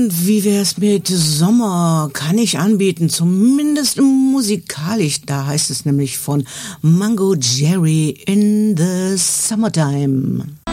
Und wie wär's mit Sommer? Kann ich anbieten, zumindest musikalisch. Da heißt es nämlich von Mango Jerry in the Summertime.